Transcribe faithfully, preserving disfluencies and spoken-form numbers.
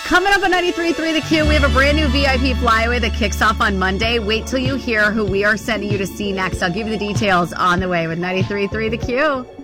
Coming up on ninety-three point three The Q, we have a brand new V I P flyaway that kicks off on Monday. Wait till you hear who we are sending you to see next. I'll give you the details on the way with ninety-three point three The Q.